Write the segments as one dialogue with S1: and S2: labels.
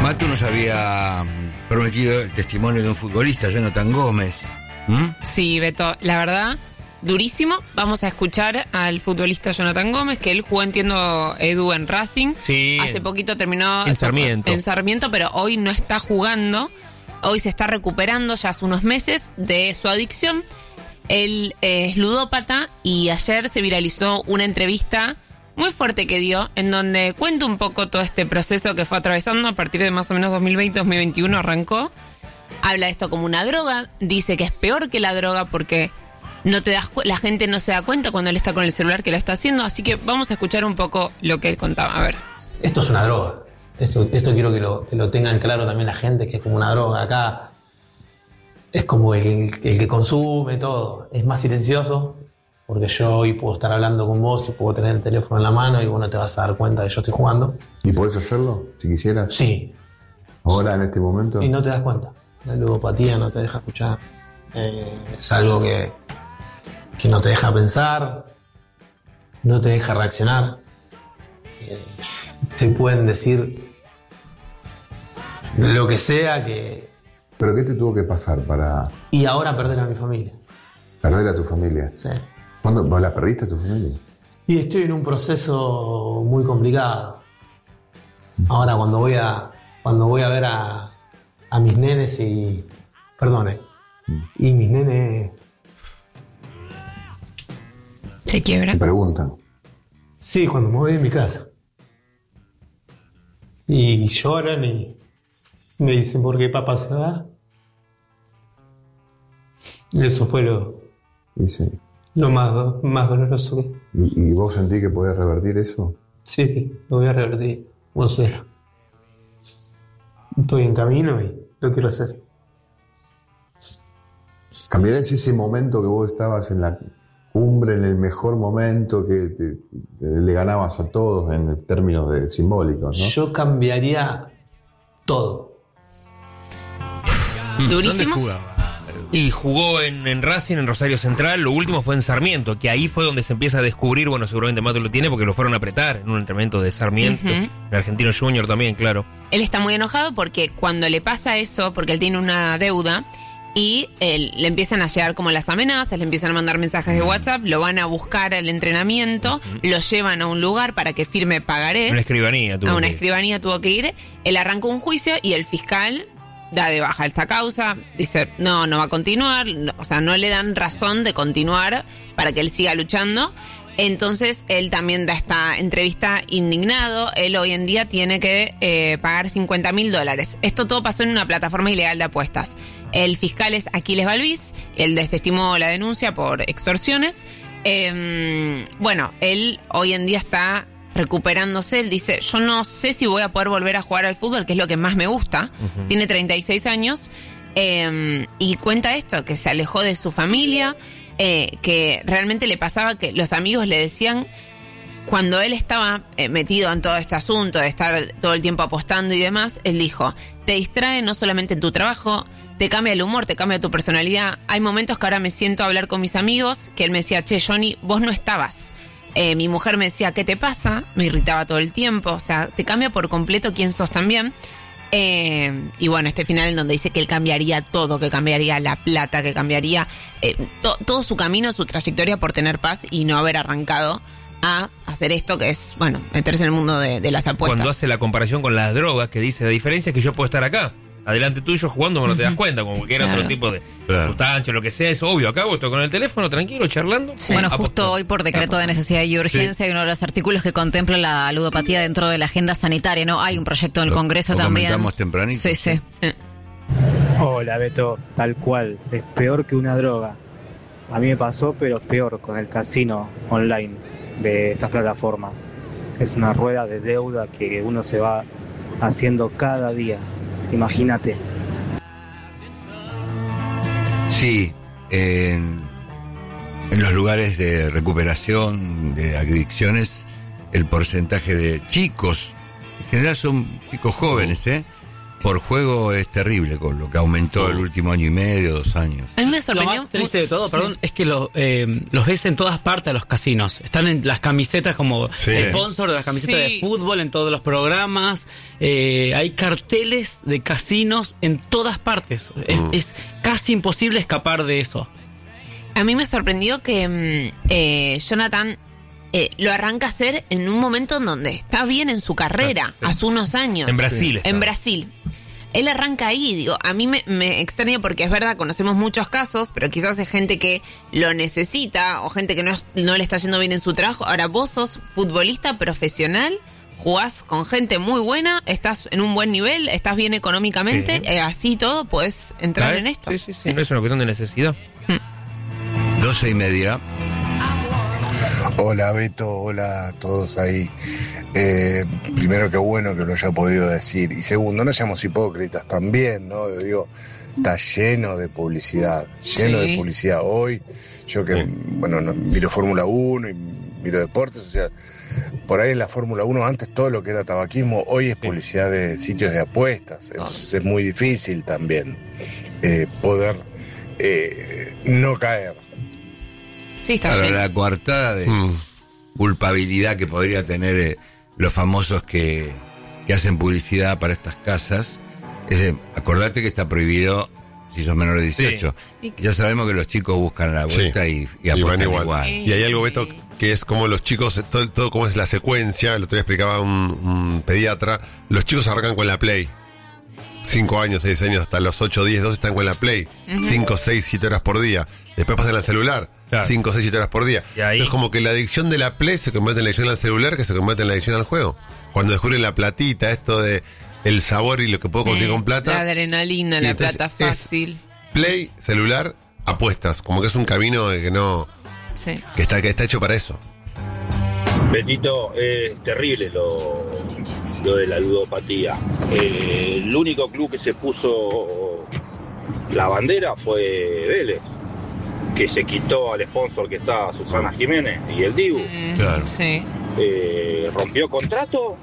S1: Matu nos había prometido el testimonio de un futbolista, Jonathan Gómez.
S2: Sí, Beto, la verdad, durísimo. Vamos a escuchar al futbolista Jonathan Gómez, que él jugó, entiendo, Edu, en Racing.
S3: Sí.
S2: Hace poquito terminó
S3: en Sarmiento.
S2: En Sarmiento, pero hoy no está jugando. Hoy se está recuperando ya hace unos meses de su adicción. Él es ludópata y ayer se viralizó una entrevista muy fuerte que dio, en donde cuenta un poco todo este proceso que fue atravesando a partir de más o menos 2020-2021 arrancó. Habla de esto como una droga, dice que es peor que la droga porque la gente no se da cuenta cuando él está con el celular que lo está haciendo, así que vamos a escuchar un poco lo que él contaba. A ver.
S4: Esto es una droga. Esto quiero que lo tengan claro también la gente, que es como una droga. Acá es como el que consume todo. Es más silencioso, porque yo hoy puedo estar hablando con vos y puedo tener el teléfono en la mano y vos no te vas a dar cuenta de que yo estoy jugando.
S5: ¿Y podés hacerlo, si quisieras?
S4: Sí.
S5: ¿Ahora, en este momento?
S4: Y no te das cuenta. La ludopatía no te deja escuchar. Es algo que no te deja pensar, no te deja reaccionar. Te pueden decir lo que sea que...
S5: ¿Pero qué te tuvo que pasar para...?
S4: Y ahora perder a mi familia.
S5: ¿Perder a tu familia?
S4: Sí.
S5: ¿Cuándo vos la perdiste a tu familia?
S4: Y estoy en un proceso muy complicado. Ahora cuando voy a ver a mis nenes y... Perdone. Y mis nenes...
S2: ¿Se quiebra?
S5: ¿Te preguntan?
S4: Sí, cuando me voy de mi casa. Y lloran y me dicen, ¿por qué papá se va? Y eso fue lo más doloroso.
S5: ¿Y vos sentís que podés revertir eso?
S4: Sí, lo voy a revertir. O sea, estoy en camino y lo quiero hacer.
S5: ¿Cambiarías ese momento que vos estabas en la cumbre, en el mejor momento, que le ganabas a todos en términos simbólicos, ¿no?
S4: Yo cambiaría todo.
S2: Durísimo.
S1: ¿Dónde jugaba?
S3: Y jugó en Racing, en Rosario Central. Lo último fue en Sarmiento, que ahí fue donde se empieza a descubrir, bueno, seguramente Mato lo tiene, porque lo fueron a apretar en un entrenamiento de Sarmiento. En Argentino Junior también, claro.
S2: Él está muy enojado porque cuando le pasa eso, porque él tiene una deuda, y le empiezan a llegar como las amenazas, le empiezan a mandar mensajes de WhatsApp, lo van a buscar al entrenamiento, lo llevan a un lugar para que firme pagarés.
S3: Una escribanía
S2: tuvo que ir. Él arrancó un juicio y el fiscal da de baja esta causa, dice no va a continuar, o sea, no le dan razón de continuar para que él siga luchando. Entonces él también da esta entrevista indignado. Él hoy en día tiene que pagar $50.000. Esto todo pasó en una plataforma ilegal de apuestas. El fiscal es Aquiles Balbís, él desestimó la denuncia por extorsiones. Bueno, él hoy en día está recuperándose. Él dice, yo no sé si voy a poder volver a jugar al fútbol, que es lo que más me gusta. Tiene 36 años y cuenta esto, que se alejó de su familia, que realmente le pasaba que los amigos le decían, cuando él estaba metido en todo este asunto de estar todo el tiempo apostando y demás, él dijo, te distrae no solamente en tu trabajo, te cambia el humor, te cambia tu personalidad. Hay momentos que ahora me siento a hablar con mis amigos, que él me decía, che, Johnny, vos no estabas. Mi mujer me decía, ¿qué te pasa? Me irritaba todo el tiempo. O sea, te cambia por completo quién sos también. Y bueno, este final en donde dice que él cambiaría todo, que cambiaría la plata, que cambiaría todo su camino, su trayectoria por tener paz y no haber arrancado a hacer esto que es, bueno, meterse en el mundo de las apuestas.
S3: Cuando hace la comparación con las drogas, que dice, la diferencia es que yo puedo estar acá, adelante tuyo jugando, pero no te das cuenta, como que era otro tipo de sustancia, lo que sea, es obvio. Acá vos estoy con el teléfono tranquilo, charlando.
S6: Sí. Bueno, justo hoy por decreto de necesidad y urgencia hay uno de los artículos que contempla la ludopatía dentro de la agenda sanitaria, ¿no? Hay un proyecto en el Congreso también.
S1: Lo comentamos tempranito.
S6: Sí.
S7: Hola, Beto, tal cual, es peor que una droga. A mí me pasó, pero es peor con el casino online de estas plataformas. Es una rueda de deuda que uno se va haciendo cada día. Imagínate.
S1: Sí, en los lugares de recuperación de adicciones, el porcentaje de chicos, en general son chicos jóvenes, por juego es terrible, con lo que aumentó el último año y medio, 2 años.
S2: A mí me
S8: Lo
S2: sorprendió.
S8: más triste de todo, perdón, es que los ves en todas partes a los casinos. Están en las camisetas como sponsor de las camisetas de fútbol, en todos los programas. Hay carteles de casinos en todas partes. Es casi imposible escapar de eso.
S2: A mí me sorprendió que Jonathan lo arranca a hacer en un momento en donde está bien en su carrera, hace unos años.
S3: En Brasil.
S2: En Brasil. Él arranca ahí, digo, a mí me extraña porque es verdad, conocemos muchos casos, pero quizás es gente que lo necesita o gente que no le está yendo bien en su trabajo. Ahora, vos sos futbolista profesional, jugás con gente muy buena, estás en un buen nivel, estás bien económicamente, así todo, podés entrar en esto.
S3: Sí, no es una cuestión de necesidad.
S1: 12:30.
S9: Hola Beto, hola a todos ahí. Primero, qué bueno que lo haya podido decir. Y segundo, no seamos hipócritas también, ¿no? Digo, está lleno de publicidad, de publicidad. Hoy, yo que, no, miro Fórmula 1 y miro deportes, o sea, por ahí en la Fórmula 1 antes todo lo que era tabaquismo, hoy es publicidad de sitios de apuestas. Entonces es muy difícil también poder no caer.
S2: Sí, está
S1: Ahora,
S2: lleno.
S1: la coartada de culpabilidad que podría tener los famosos que hacen publicidad para estas casas, acordate que está prohibido si sos menor de 18.
S2: Sí.
S1: Ya sabemos que los chicos buscan la vuelta y apuestan igual.
S10: Y hay algo, Beto, que es como los chicos, todo como es la secuencia. El otro día explicaba un pediatra, los chicos arrancan con la Play. 5 años, 6 años, hasta los 8, 10, 12 están con la Play. 5, 6, 7 horas por día. Después pasan al celular. 5, 6, 7 horas por día. Es como que la adicción de la Play se convierte en la adicción al celular, que se convierte en la adicción al juego. Cuando descubren la platita, esto de el sabor y lo que puedo conseguir con plata.
S2: La adrenalina, la plata fácil.
S10: Play, celular, apuestas. Como que es un camino que no...
S2: Sí.
S10: Que está hecho para eso.
S11: Betito, es terrible lo de la ludopatía. El único club que se puso la bandera fue Vélez, que se quitó al sponsor que está Susana Jiménez y el Dibu.
S1: Claro.
S2: Sí.
S11: Rompió contrato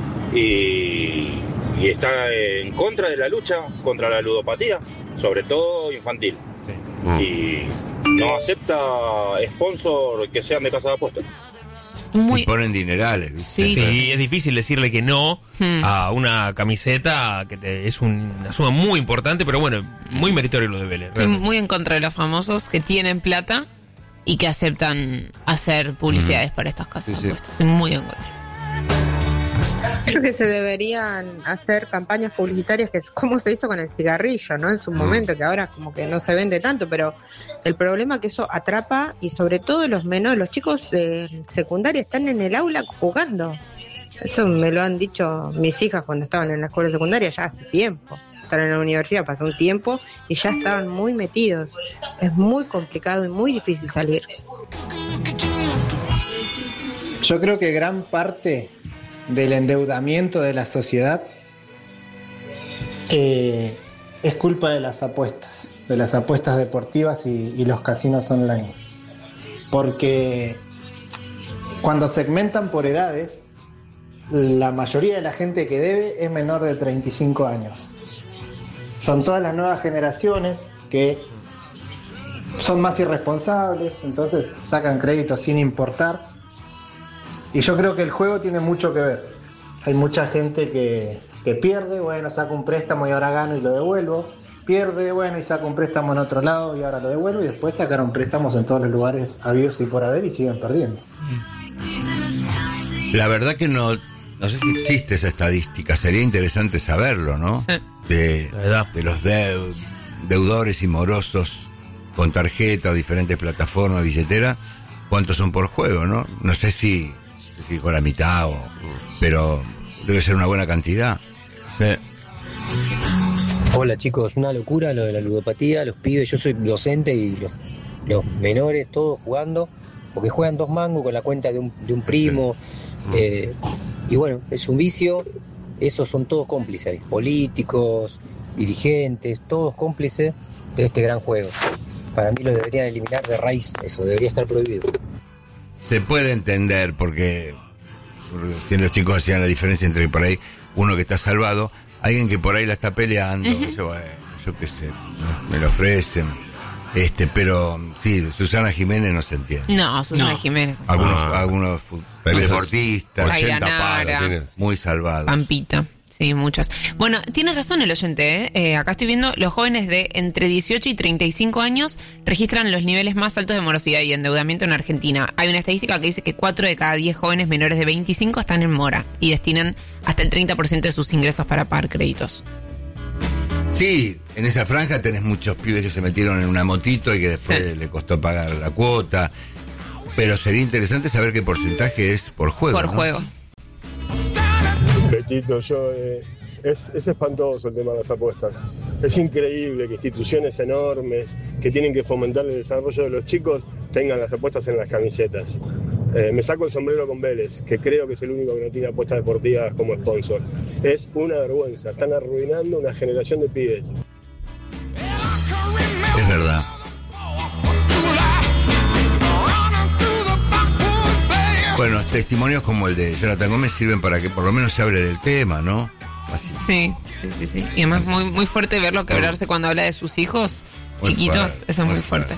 S11: y está en contra de la lucha contra la ludopatía, sobre todo infantil. Y no acepta sponsor que sean de casa de apuestas.
S1: Y ponen dinerales, ¿viste?
S3: Sí, es difícil decirle que no a una camiseta que es una suma muy importante, pero bueno, muy meritorio lo de Vélez.
S2: Estoy muy en contra de los famosos que tienen plata y que aceptan hacer publicidades para estas casas de apuestas. Estoy muy en contra.
S12: Creo que se deberían hacer campañas publicitarias, que es como se hizo con el cigarrillo, ¿no? En su momento, que ahora como que no se vende tanto, pero el problema es que eso atrapa, y sobre todo los menores, los chicos de secundaria están en el aula jugando. Eso me lo han dicho mis hijas cuando estaban en la escuela secundaria ya hace tiempo. Están en la universidad, pasó un tiempo y ya estaban muy metidos. Es muy complicado y muy difícil salir.
S13: Yo creo que gran parte del endeudamiento de la sociedad es culpa de las apuestas deportivas y los casinos online. Porque cuando segmentan por edades, la mayoría de la gente que debe es menor de 35 años. Son todas las nuevas generaciones que son más irresponsables, entonces sacan créditos sin importar. Y yo creo que el juego tiene mucho que ver. Hay mucha gente que pierde, bueno, saca un préstamo y ahora gano y lo devuelvo. Pierde, bueno, y saca un préstamo en otro lado y ahora lo devuelvo. Y después sacaron préstamos en todos los lugares habidos y por haber y siguen perdiendo.
S1: La verdad que no sé si existe esa estadística. Sería interesante saberlo, ¿no? De los deudores y morosos con tarjeta o diferentes plataformas, billetera, ¿cuántos son por juego, no? No sé si con la mitad, pero debe ser una buena cantidad.
S14: Hola chicos, una locura lo de la ludopatía, los pibes, yo soy docente y los menores todos jugando, porque juegan 2 mangos con la cuenta de un primo, y bueno, es un vicio, esos son todos cómplices, políticos, dirigentes, todos cómplices de este gran juego. Para mí lo deberían eliminar de raíz, eso debería estar prohibido.
S1: Se puede entender porque si los chicos hacían la diferencia entre por ahí uno que está salvado, alguien que por ahí la está peleando, yo qué sé, me lo ofrecen. Pero sí, Susana Jiménez no se entiende.
S2: No, Susana Jiménez.
S1: Algunos deportistas,
S2: 80 palos,
S1: muy salvados.
S2: Pampita. Sí, muchas. Bueno, tienes razón el oyente, acá estoy viendo, los jóvenes de entre 18 y 35 años registran los niveles más altos de morosidad y endeudamiento en Argentina. Hay una estadística que dice que 4 de cada 10 jóvenes menores de 25 están en mora y destinan hasta el 30% de sus ingresos para pagar créditos.
S1: Sí, en esa franja tenés muchos pibes que se metieron en una motito y que después le costó pagar la cuota. Pero sería interesante saber qué porcentaje es por juego.
S2: Por juego.
S15: Petito, es espantoso el tema de las apuestas. Es increíble que instituciones enormes que tienen que fomentar el desarrollo de los chicos tengan las apuestas en las camisetas. Me saco el sombrero con Vélez, que creo que es el único que no tiene apuestas deportivas como sponsor. Es una vergüenza, están arruinando una generación de pibes.
S1: Es verdad. Bueno, testimonios como el de Jonathan Gómez sirven para que por lo menos se hable del tema, ¿no? Así.
S2: Sí. Y además muy, muy fuerte verlo quebrarse cuando habla de sus hijos muy chiquitos, fuerte, eso es muy fuerte.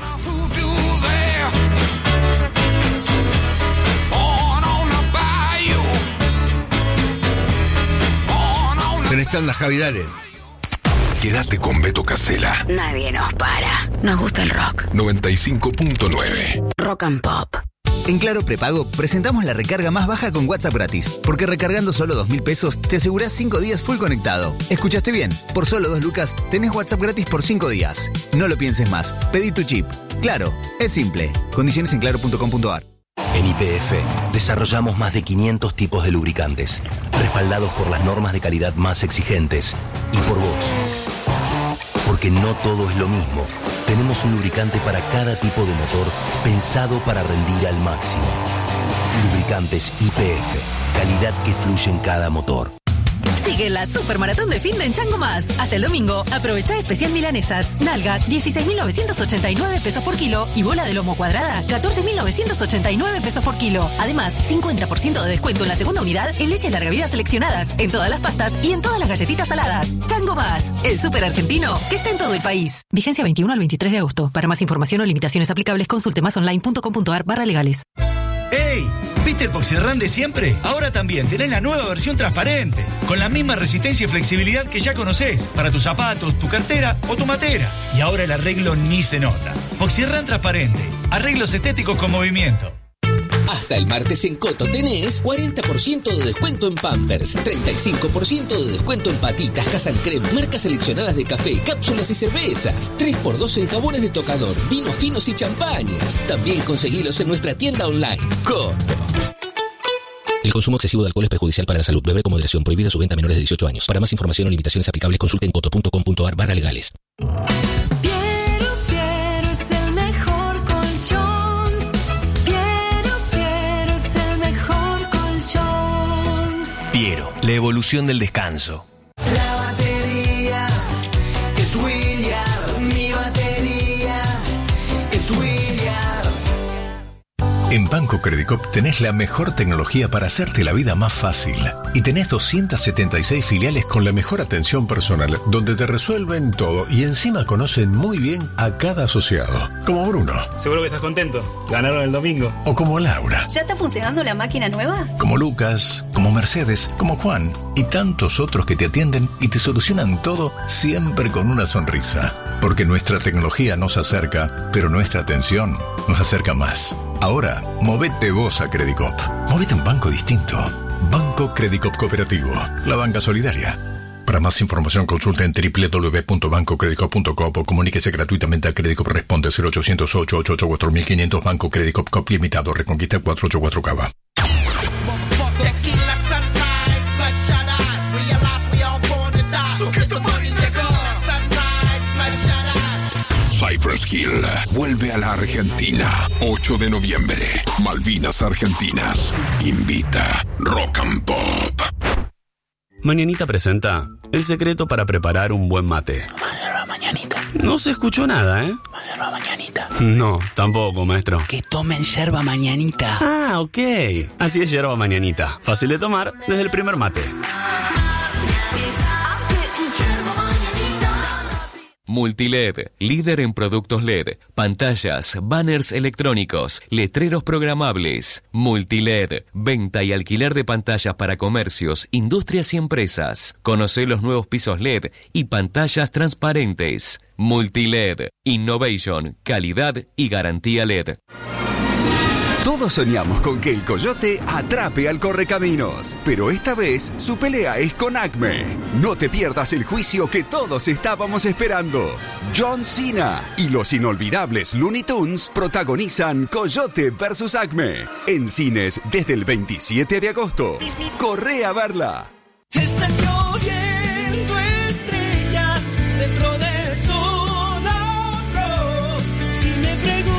S1: Tenés tanda, Javi, dale.
S16: Quédate con Beto Casella.
S17: Nadie nos para. Nos gusta el rock.
S16: 95.9.
S17: Rock and Pop.
S18: En Claro Prepago presentamos la recarga más baja con WhatsApp gratis, porque recargando solo 2.000 pesos te asegurás 5 días full conectado. ¿Escuchaste bien? Por solo 2 lucas tenés WhatsApp gratis por 5 días. No lo pienses más. Pedí tu chip. Claro, es simple. Condiciones en claro.com.ar.
S19: En YPF desarrollamos más de 500 tipos de lubricantes, respaldados por las normas de calidad más exigentes y por vos. Porque no todo es lo mismo. Tenemos un lubricante para cada tipo de motor pensado para rendir al máximo. Lubricantes YPF, calidad que fluye en cada motor.
S20: Sigue la Supermaratón de Fin de en Chango Más. Hasta el domingo, aprovecha especial milanesas. Nalga, 16.989 pesos por kilo. Y bola de lomo cuadrada, 14.989 pesos por kilo. Además, 50% de descuento en la segunda unidad en leche larga vida seleccionadas, en todas las pastas y en todas las galletitas saladas. Chango Más, el súper argentino que está en todo el país. Vigencia 21 al 23 de agosto. Para más información o limitaciones aplicables, consulte másonline.com.ar/legales.
S21: ¡Ey! ¿Viste el Poxirrán de siempre? Ahora también tenés la nueva versión transparente, con la misma resistencia y flexibilidad que ya conocés, para tus zapatos, tu cartera o tu matera. Y ahora el arreglo ni se nota. Poxirrán transparente, arreglos estéticos con movimiento.
S22: Hasta el martes en Coto tenés 40% de descuento en Pampers, 35% de descuento en patitas, Casan Creme, marcas seleccionadas de café, cápsulas y cervezas, 3x2 en jabones de tocador, vinos finos y champañas. También conseguilos en nuestra tienda online. Coto. El consumo excesivo de alcohol es perjudicial para la salud. Beber con moderación. Prohibida su venta a menores de 18 años. Para más información o limitaciones aplicables, consulte en coto.com.ar/legales.
S19: Piero, la evolución del descanso.
S23: La batería es William, mi batería es William.
S16: En Banco Credicop tenés la mejor tecnología para hacerte la vida más fácil. Y tenés 276 filiales con la mejor atención personal, donde te resuelven todo y encima conocen muy bien a cada asociado. Como Bruno.
S24: Seguro que estás contento. Ganaron el domingo.
S16: O como Laura.
S25: ¿Ya está funcionando la máquina nueva?
S16: Como Lucas, como Mercedes, como Juan y tantos otros que te atienden y te solucionan todo siempre con una sonrisa. Porque nuestra tecnología nos acerca, pero nuestra atención nos acerca más. Ahora, movete vos a Credicop. Movete a un banco distinto. Banco Credicop Cooperativo. La banca solidaria. Para más información consulta en www.bancocredicop.com o comuníquese gratuitamente a Credicop. Responde 0800-888-4500. Banco Credicop Cop Limitado. Reconquista 484 Cava. Cypress Hill vuelve a la Argentina. 8 de noviembre. Malvinas Argentinas. Invita Rock and Pop.
S26: Mañanita presenta el secreto para preparar un buen mate.
S23: Yerba mañanita.
S26: No se escuchó nada, ¿eh?
S23: Yerba mañanita.
S26: No, tampoco, maestro.
S23: Que tomen yerba mañanita.
S26: Ah, ok. Así es yerba mañanita. Fácil de tomar desde el primer mate.
S4: Multiled, líder en productos LED, pantallas, banners electrónicos, letreros programables. Multiled, venta y alquiler de pantallas para comercios, industrias y empresas. Conoce los nuevos pisos LED y pantallas transparentes. Multiled, innovation, calidad y garantía LED.
S5: Todos soñamos con que el Coyote atrape al Correcaminos, pero esta vez su pelea es con Acme. No te pierdas el juicio que todos estábamos esperando. John Cena y los inolvidables Looney Tunes protagonizan Coyote vs Acme en cines desde el 27 de agosto. Corre a verla.
S6: Están lloviendo estrellas dentro de Zona Pro y me preguntas.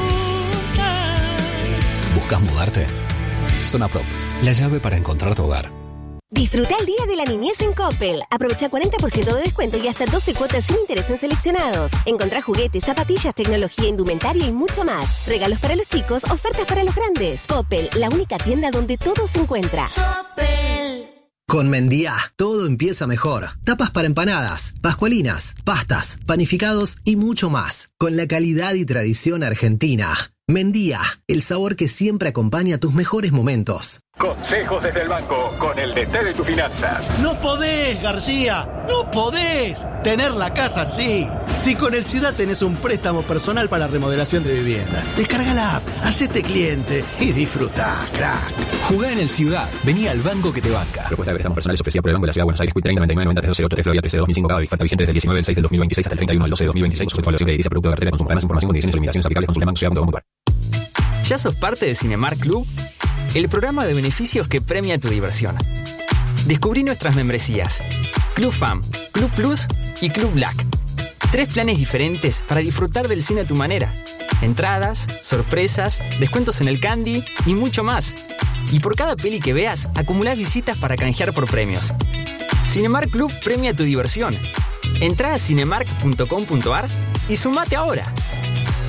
S7: ¿Buscas mudarte? Zona Pro, la llave para encontrar tu hogar.
S8: Disfruta el Día de la Niñez en Coppel. Aprovecha 40% de descuento y hasta 12 cuotas sin interés en seleccionados. Encontrá juguetes, zapatillas, tecnología, indumentaria y mucho más. Regalos para los chicos, ofertas para los grandes. Coppel, la única tienda donde todo se encuentra. Coppel.
S9: Con Mendía, todo empieza mejor. Tapas para empanadas, pascualinas, pastas, panificados y mucho más. Con la calidad y tradición argentina. Mendía, el sabor que siempre acompaña tus mejores momentos.
S27: Consejos desde el banco, con el DT de tus finanzas.
S21: No podés, García, no podés tener la casa así. Si con el Ciudad tenés un préstamo personal para remodelación de vivienda, descarga la app, hacete cliente y disfrutá, crack.
S7: Jugá en el Ciudad, vení al banco que te banca.
S28: Propuesta de préstamos personales ofrecida por el Banco de la Ciudad de Buenos Aires, Quit 30 99 90 308 Florida 13 2005, cada oferta vigente desde el 19 del 6 del 2026 hasta el 31 del 12 de 2026, sujeto a evaluación de edilicia, producto de cartera de consumo, ganas, información, condiciones y limitaciones aplicables, consulta.
S29: ¿Ya sos parte de Cinemark Club? El programa de beneficios que premia tu diversión. Descubrí nuestras membresías: Club Fam, Club Plus y Club Black. 3 planes diferentes para disfrutar del cine a tu manera. Entradas, sorpresas, descuentos en el candy y mucho más. Y por cada peli que veas, acumulás visitas para canjear por premios. Cinemark Club premia tu diversión. Entrá a cinemark.com.ar y sumate ahora.